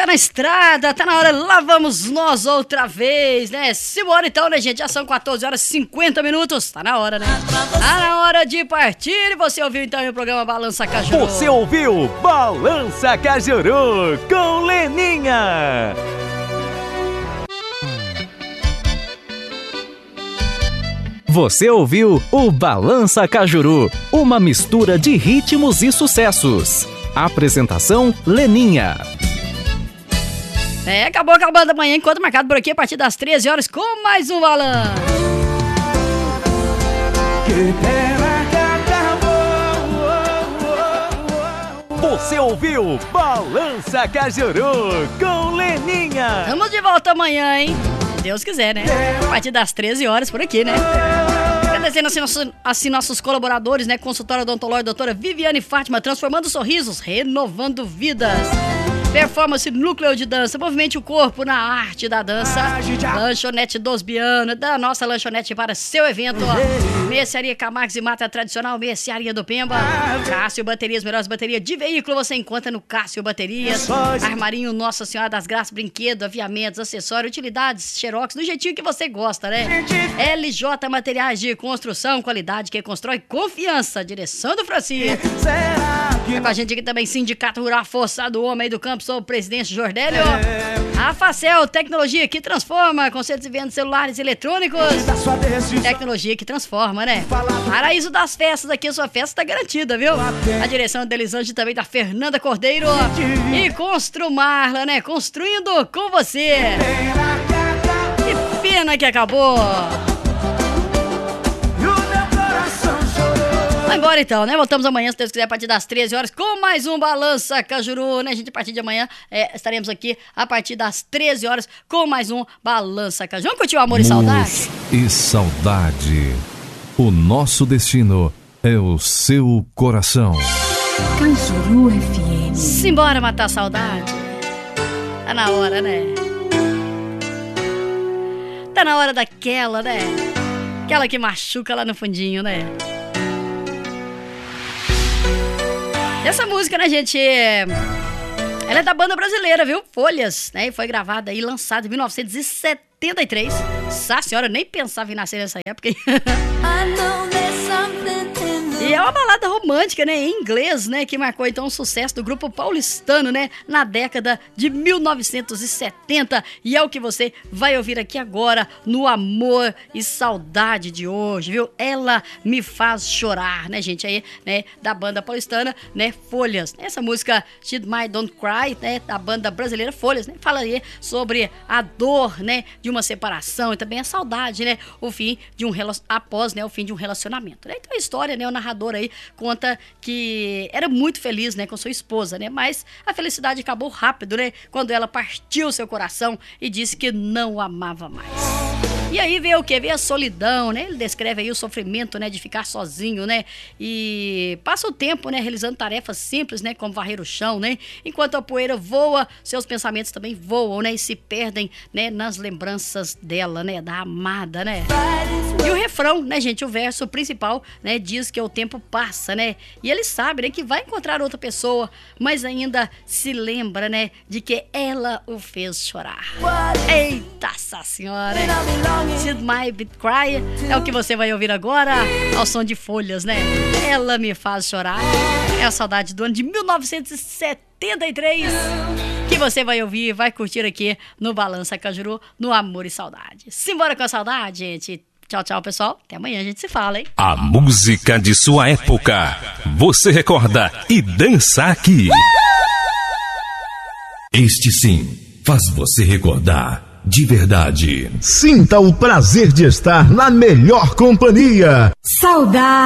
na estrada, tá na hora, lá vamos nós outra vez, né? Simbora então, né, gente? Já são 14 horas e 50 minutos, tá na hora, né? Tá na hora de partir. E você ouviu então o programa Balança Cajuru? Você ouviu Balança Cajuru com Leninha. Você ouviu o Balança Cajuru, uma mistura de ritmos e sucessos. Apresentação Leninha. Acabou acabando amanhã, enquanto marcado por aqui a partir das 13 horas com mais um Balança. Você ouviu Balança Cajuru com Leninha. Estamos de volta amanhã, hein? Se Deus quiser, né? A partir das 13 horas por aqui, né? Agradecendo assim nossos colaboradores, né? Consultório odontológico, doutora Viviane Fátima, transformando sorrisos, renovando vidas. Performance Núcleo de Dança, movimente o corpo na arte da dança. Lanchonete Dos Biana, da nossa lanchonete para seu evento. Mercearia Camargo e Mata Tradicional, Mercearia do Pemba. Cássio Baterias, melhores baterias de veículo você encontra no Cássio Baterias. Armarinho Nossa Senhora das Graças, brinquedo, aviamentos, acessórios, utilidades, xerox, do jeitinho que você gosta, né? LJ Materiais de Construção, qualidade que constrói confiança. Direção do Francisco. É com a gente aqui também, Sindicato Rural Força do Homem do Campo, sou o presidente Jordélio. A Facel, tecnologia que transforma, concertos e vendas celulares e eletrônicos. Tecnologia que transforma, né? Paraíso das Festas, aqui a sua festa tá garantida, viu? A direção da Elisângela também da Fernanda Cordeiro. E Construmarla, né? Construindo com você. Que pena que acabou. Vamos embora então, né? Voltamos amanhã, se Deus quiser, a partir das 13 horas com mais um Balança Cajuru, né, gente? A partir de amanhã estaremos aqui a partir das 13 horas com mais um Balança Cajuru. Vamos curtir o amor e saudade? E saudade. O nosso destino é o seu coração. Cajuru FM. Simbora matar a saudade. Tá na hora, né? Tá na hora daquela, né? Aquela que machuca lá no fundinho, né? Essa música, né, gente, ela é da banda brasileira, viu? Folhas, né? E foi gravada e lançada em 1973. Nossa senhora, eu nem pensava em nascer nessa época. E é uma balada romântica, né, em inglês, né, que marcou então o sucesso do grupo paulistano, né, na década de 1970. E é o que você vai ouvir aqui agora no Amor e Saudade de hoje, viu? Ela Me Faz Chorar, né, gente, aí, né, da banda paulistana, né, Folhas. Essa música She Might Don't Cry, né, da banda brasileira Folhas, né, fala aí sobre a dor, né, de uma separação e também a saudade, né, o fim de após, né, o fim de um relacionamento, né? Então a história, né, o narrador aí conta que era muito feliz, né, com sua esposa, né, mas a felicidade acabou rápido, né, quando ela partiu seu coração e disse que não o amava mais. E aí vê o quê? Vê a solidão, né? Ele descreve aí o sofrimento, né, de ficar sozinho, né? E passa o tempo, né, realizando tarefas simples, né, como varrer o chão, né? Enquanto a poeira voa, seus pensamentos também voam, né, e se perdem, né, nas lembranças dela, né, da amada, né? E o refrão, né, gente, o verso principal, né, diz que o tempo passa, né? E ele sabe, né, que vai encontrar outra pessoa, mas ainda se lembra, né, de que ela o fez chorar. Eita, senhora! She Might Cry é o que você vai ouvir agora ao som de Folhas, né? Ela Me Faz Chorar. É a saudade do ano de 1973 que você vai ouvir e vai curtir aqui no Balança Cajuru, no Amor e Saudade. Simbora com a saudade, gente. Tchau, tchau, pessoal. Até amanhã a gente se fala, hein? A música de sua época. Você recorda e dança aqui. Este sim faz você recordar de verdade. Sinta o prazer de estar na melhor companhia. Saudade.